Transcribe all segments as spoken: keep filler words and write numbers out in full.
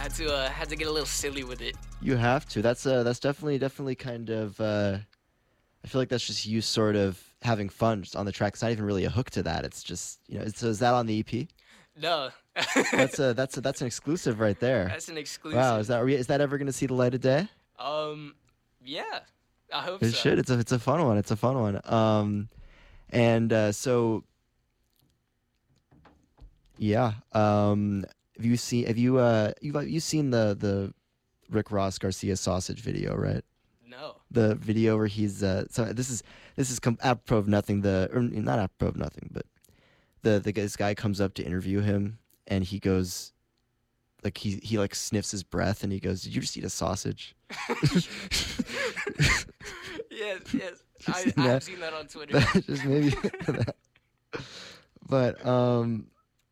had to uh, had to get a little silly with it. You have to. That's uh, that's definitely definitely kind of. Uh, I feel like that's just you sort of having fun just on the track. It's not even really a hook to that. It's just you know. It's, so is that on the E P? No, That's a that's a that's an exclusive right there. that's an exclusive. Wow, is that re- is that ever going to see the light of day? Um, yeah, I hope It so. should. It's a it's a fun one. It's a fun one. Um, and uh, so yeah. Um, have you seen? Have you uh you've you seen the the Rick Ross Garcia sausage video, right? No. The video where he's uh so this is this is com- apropos of nothing. The or not apropos of nothing, but the the this guy comes up to interview him and he goes like he he like sniffs his breath and he goes, "Did you just eat a sausage?" Yes, yes. I, seen I've that? seen that on Twitter. That just maybe that. But um,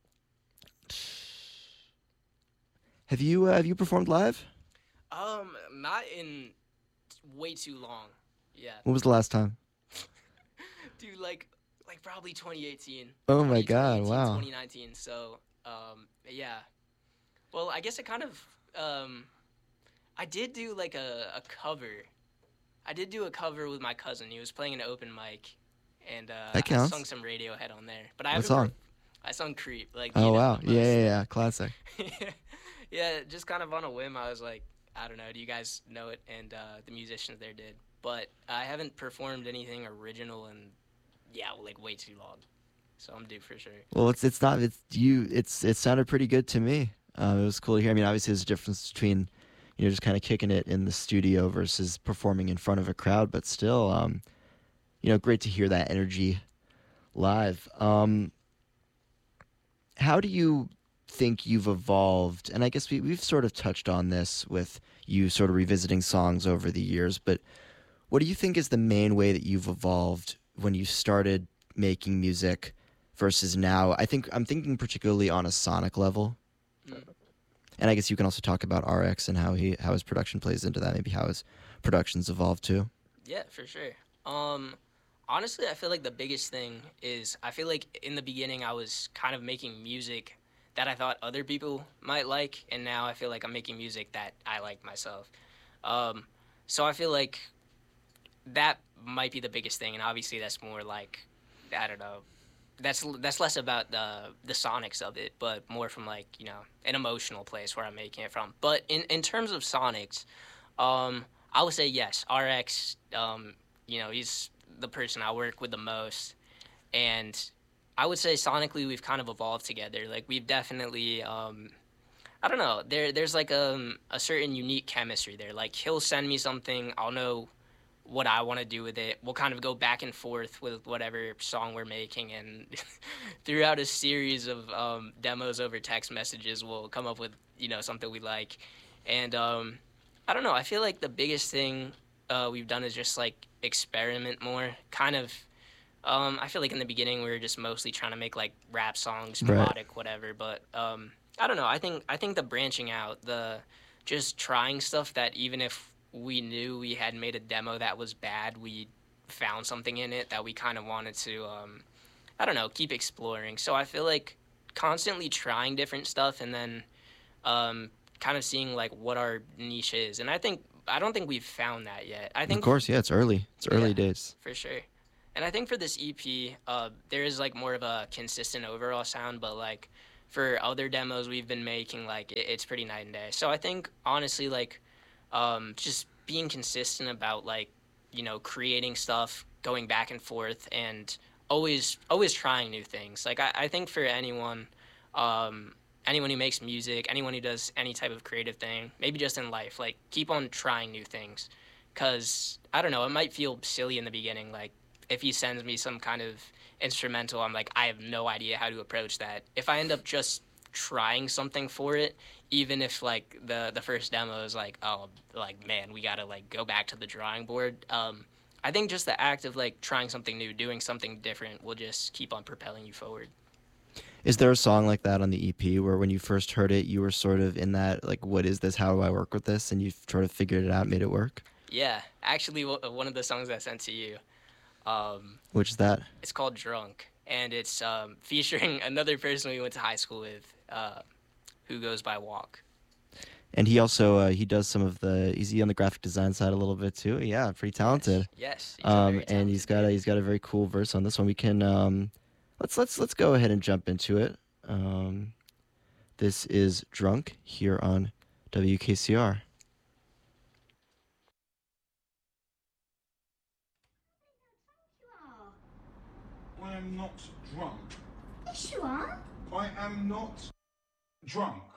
have you uh, have you performed live? Um, not in way too long. Yeah, When was the last time? dude, like, like probably twenty eighteen. Oh my twenty God! eighteen, Wow. twenty nineteen. So, um, yeah. Well, I guess I kind of, um, I did do like a, a cover. I did do a cover with my cousin. He was playing an open mic, and uh, That counts. I sung some Radiohead on there. But I What haven't song? per- I sung Creep. Like, you Oh know, wow! the Yeah, most- yeah, yeah. Classic. Yeah, just kind of on a whim. I was like, I don't know. Do you guys know it? And uh, the musicians there did. But I haven't performed anything original in, yeah, like way too long. So I'm due for sure. Well, it's it's not it's you. It's it sounded pretty good to me. Um, it was cool to hear. I mean, obviously, there's a difference between you know just kind of kicking it in the studio versus performing in front of a crowd, but still, um, you know, great to hear that energy live. Um, how do you think you've evolved? And I guess we, we've sort of touched on this with you sort of revisiting songs over the years, but what do you think is the main way that you've evolved when you started making music versus now? I think I'm thinking particularly on a sonic level. Mm. And I guess you can also talk about R X and how he how his production plays into that, maybe how his production's evolved too. Yeah, for sure. Um, honestly, I feel like the biggest thing is I feel like in the beginning I was kind of making music that I thought other people might like, and now I feel like I'm making music that I like myself. Um, so I feel like that might be the biggest thing, and obviously that's more like, I don't know, that's that's less about the the sonics of it, but more from like, you know, an emotional place where I'm making it from. But in, in terms of sonics, um, I would say yes, R X, um, you know, he's the person I work with the most, and I would say sonically we've kind of evolved together. Like we've definitely, um, I don't know, there there's like um, a certain unique chemistry there. Like he'll send me something, I'll know what I want to do with it. We'll kind of go back and forth with whatever song we're making, and throughout a series of um, demos over text messages, we'll come up with, you know, something we like. And um, I don't know, I feel like the biggest thing uh, we've done is just like experiment more. Kind of, um, I feel like in the beginning we were just mostly trying to make like rap songs, Right. melodic, whatever. But um, I don't know. I think I think the branching out, the just trying stuff that even if we knew we had made a demo that was bad, we found something in it that we kind of wanted to, um, I don't know, keep exploring. So I feel like constantly trying different stuff and then um, kind of seeing like what our niche is. And I think I don't think we've found that yet. I think Of course, yeah, it's early. It's early Yeah. days. for sure. And I think for this E P, uh, there is like more of a consistent overall sound, but like for other demos we've been making, like it, it's pretty night and day. So I think honestly, like um, just being consistent about like, you know, creating stuff, going back and forth, and always always trying new things. Like I, I think for anyone, um, anyone who makes music, anyone who does any type of creative thing, maybe just in life, like keep on trying new things. Cause I don't know, it might feel silly in the beginning. Like if he sends me some kind of instrumental, I'm like, I have no idea how to approach that. If I end up just trying something for it, even if like the the first demo is like, oh, like man, we gotta like go back to the drawing board. Um, I think just the act of like trying something new, doing something different, will just keep on propelling you forward. Is there a song like that on the E P where when you first heard it, you were sort of in that, like, what is this? How do I work with this? And you sort of figured it out, made it work? Yeah, actually, w- one of the songs I sent to you, um, Which is that? it's called Drunk, and it's um, featuring another person we went to high school with, uh, who goes by Walk. And he also uh, he does some of the he's he on the graphic design side a little bit too. Yeah, pretty Yes, talented. yes, he's a Um, very and he's talented got a man. he's got a very cool verse on this one. We can um, let's let's let's go ahead and jump into it. Um, this is Drunk here on W K C R. I am not drunk. Yes, you are. I am not drunk.